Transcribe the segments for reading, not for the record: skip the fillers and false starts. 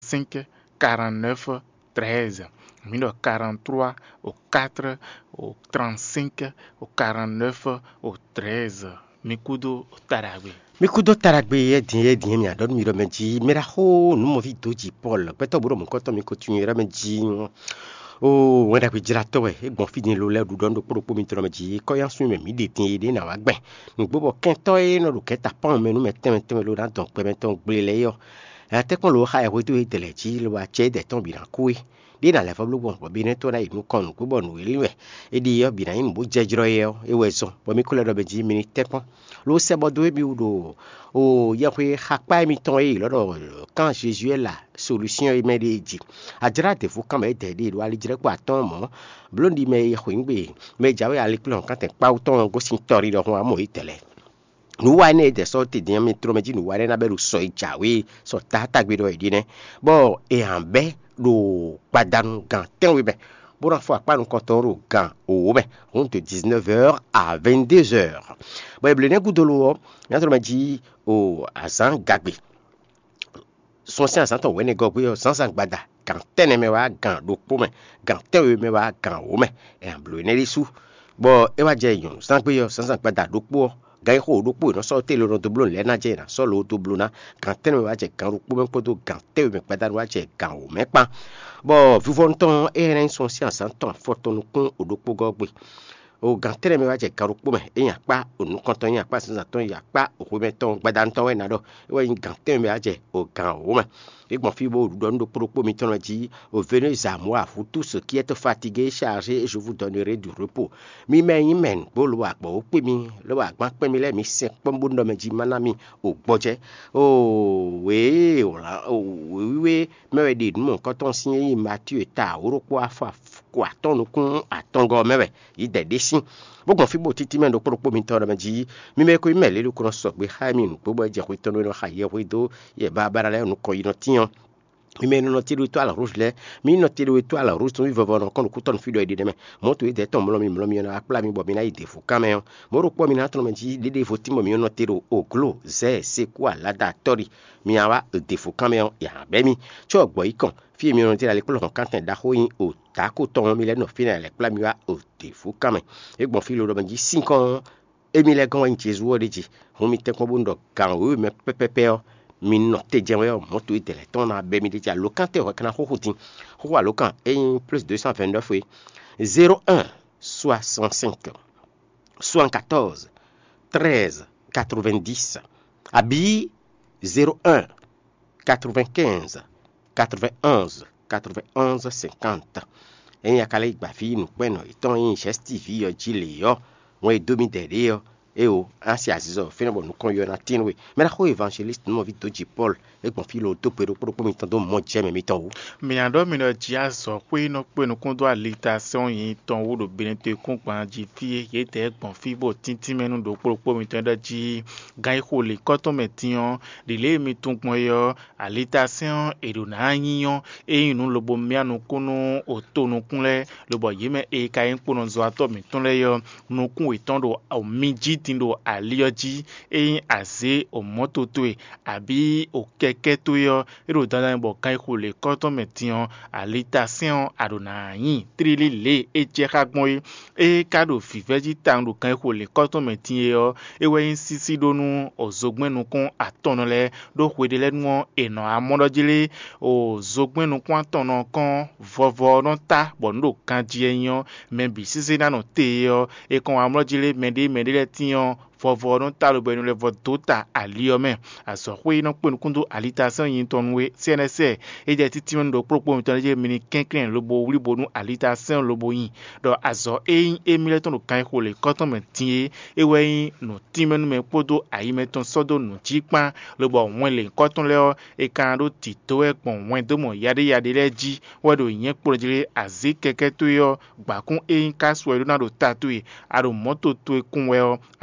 5 49 13. Mino 43 au 4 au 35 au 49 au 13. Mikudo Taragbe. Mikudo Taragbe edin mi adon mi romeji meraho no mo vidoji Paul peto buro mo koto mi continue romeji o wenda pe jirato we egbon fidin lo le dudon do poro mi romeji ko yan sun mi de tin ide na wa gbe ngbo kento e no do keta pon me no meten lo dan ton pe meton gbe le yo atekon lo ha e we to teleji lo wa che de ton bi ran kuwe di na le fa lu bon bi ne to na inu kon ku bon we liwe e di yo bi na inu bo jejro yo e we so bo mi kule do beji mi tekon lo se bo do e bi udo o ya kwe hakpa mi ton e lo do quand Jésus est là solution e me de ji ajira te fu kan me de di lo ali jire kwa ton mo blondi me khwingbe me jawe ali plon kan te pa ton go sin tori do ho amo itele nu wa ne de so te dian mi tro meji nu wa na be lu so ijawe so tata gbe do idi ne bo e anbe lo padanu gan ten we be pour fois pas nous comptons au gan au be on de 19h à 22h bo e blene gudolo ya tro meji o asan gagbe son si asan to we ne go gbe o sansan gbada gan ten me wa gan do po me gan ten we me wa gan o me e an blene lisu bo e wa je yun san gbe yo sansan gbada do po gai ho do po no so te lo do blon le na je na so lo do blona kan ten me wa je kan ro po me ko do kan te me pada wa je kan o me pa bo vivon ton e ren son si asan ton foto no kun odopo gogbe o gan ten me wa je kan ro po me e yan pa onu kan ton yan pa san ton yan pa o me ton gbada ton we na do we gan ten me wa je o kan o me egbon fi bo do ndo pro mi ton ji au venez à moi vous tous ceux qui êtes fatigués chargés et je vous donnerai du repos mi men bo lo agbo o pe mi lo agba pe mi le mi se pombo ndo meji manami o gboje o we o la o we me de mo ko ton sin yi Matthieu ta oropo afa ko aton kun atongo mewe yi de desin bogbon fi bo titi men do pro mi ton meji mi me ko imele lu ko so gbe ha mi nu bo je ko ton no ha ye we do ye ba bara le nu ko yi no ti mi no tiro étoile rouge le mi no tiro étoile rouge to mi vovo no kon ku ton fi do ide me mo to ide ton mo mi na akpla mi bo mi na ide fu kamen mo ro po mi na ton me ji de fu ti mo mi no tiro oglo ze se kwa la da tori mi awa de fu kamen ya be mi cho gbo ikon fi mi no tira le ko kan ten da ho yin o ta ko ton mi le no fi na le akpla mi wa o de fu kamen e gbon fi lo do me ji 5 ans e mi le gan yin jesu o de ji ho mi te ko bu ndo kan o me pepepe o mi no te jewe mo to itele ton na be mi de ja lokante o kana ho hutin ho wa lokan e plus 229 oui 01 65 74 13 90 abi 01 95 91 91 50 en yakala igba fi nu peno iton yin chesti yo jile yo won domi dere yo e o ansi azizo fina bo nu kon yo na tinwe me la ko evangeliste no vito ji Paul e gbon fi lo to pero mi tan do mo je mi tan o mi ando mi no ji aso pe no kun do alitation yin tan wo do benete kun pa ji fi ye te gbon fi bo tintin menu do mi tan da ji gan ko le ko to metion de le mi tun pon yo alitation e do na yin e inu lo bo mi anu kunu o to nu kun le lo bo ye me e ka yin pon zo ato mi tun le yo nu kun e tan do o mi ji tindo alioji e aze o mototo e abi o keke to yo ero dandan bo kan ko le koto metion alitation adona yin trili le e je kagbon e kado fiveji tando kan ko le koto metin yo e we sisi donu ozogbenu kun atono le do kwede le nu e no amodojile ozogbenu kun atono kan vovo no ta bondo kan ji eyan me bi sisi na no te yo e kon amodojile mede le tiyan vovo no talo benu le vodota aliome aso we no penu kundo alitation yin tonwe CNC e je titi ndo propo mi tonje mini kenken lobo wuli bonu alitation lobo yin do aso e emile ton kan ko le koton me tie e we yin no timenu me podo ayi meton sodo no jipan lobo won le koton le e kan do tito e pon won do mo yade le ji wodo yin projire azi keke to yo gbakun e yin kaso e do na do tatu e aro moto to e kun we a te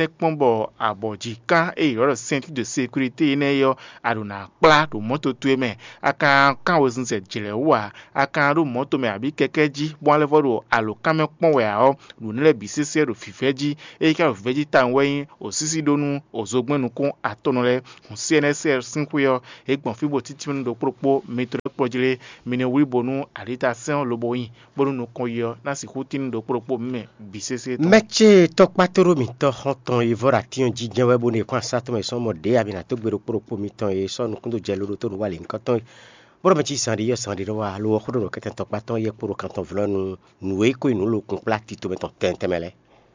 pombo aboji kan e yoro ceinture de sécurité ne yo aduna kpla do moto tu me aka kan wo nse jele wa aka do moto me abi kekeji bon le vodo alo kame pon we a o do ne le bisese do fifeji e ka fifeji tan we osisi donu ozogbenu kun atono le CNSR 5 yo e gbon fibo titimi do propo metro projele mine wibonu alita sen loboyin bonu no kon yo na si kutin do propo me bisese to meche tokpatoro mi to honton ivora tion jijen webo ne kwa sato me so mode abina to gbero propo mi ton e so no kundo jelo to wale nkan boro mechi sandi ro wa lo khodo no keten tokpaton ye poro kanton vlonu nuwe ko inu lo kun plati to meton tentemele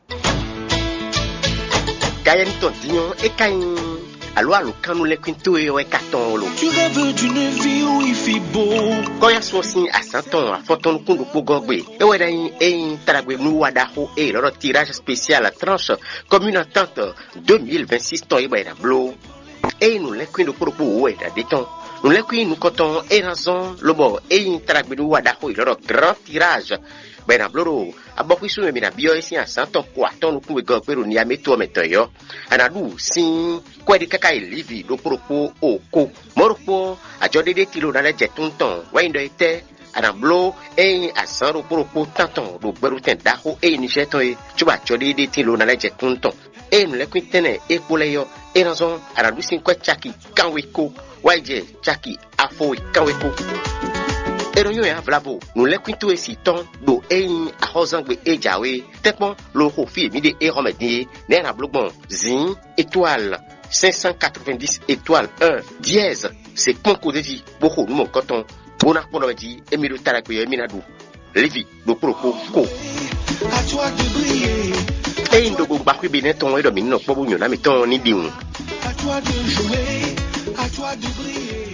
gayen ton dion e kain alo kanu le quinto e carton lo tu rêves d'une vie où il fait beau koya sosin a 100 ans a fonton kundu pogogbe e weda en taragwe nu wada ho e loro tirage spécial à tranche comme une entente 2026 ton e bena blo e nous le quindu pour weda de ton nous le quindu coton e raison lobo e taragwe nu wada ho e loro grand tirage bena bloro abokwi su me na bio esi a 100 ans kwa ton ku go peru ni ameto metoyo anadu sin kwedi kaka livi do propo oko moropo ajo dede tilo na le jetunton wa indo ite anablo e asaro propo tanton do beru ten daho e ni jeton e chuba ajo dede tilo na le jetunton e no le kwitene e poleyo e raison anadu sin kwa chaki kanweko waje chaki afo kanweko eronyo ya vlabo nous le quinto et siton do ein a hozangbe ejawe tepon lo hofi mi de e remedie ne na blogbon zin étoile 590 étoile 1 dièse c'est ponko de vie boko nous mon coton bona pono di emiro tarakwe minadu levi do propo ko à toi de briller e ndo go bakwi beneton e do minno pobu nyona miton ni diun à toi de jouer à toi de briller.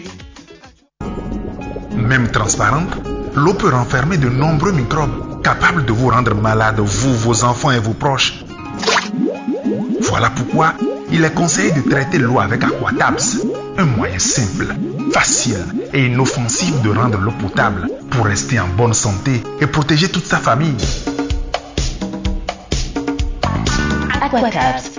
Même transparente, l'eau peut renfermer de nombreux microbes capables de vous rendre malade, vous, vos enfants et vos proches. Voilà pourquoi il est conseillé de traiter l'eau avec Aquatabs, un moyen simple, facile et inoffensif de rendre l'eau potable pour rester en bonne santé et protéger toute sa famille. Aquatabs.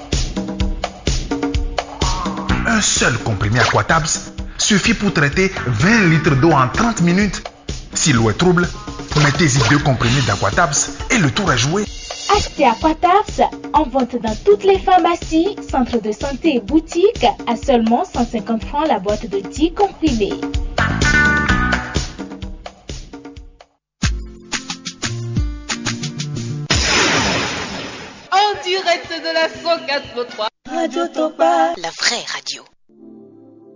Un seul comprimé Aquatabs suffit pour traiter 20 litres d'eau en 30 minutes. Si l'eau est trouble, mettez-y 2 comprimés d'Aquatabs et le tour est joué. Achetez Aquatabs en vente dans toutes les pharmacies, centres de santé et boutiques à seulement 150 francs la boîte de 10 comprimés. En direct de la 104.3 Radio Topa, la vraie radio.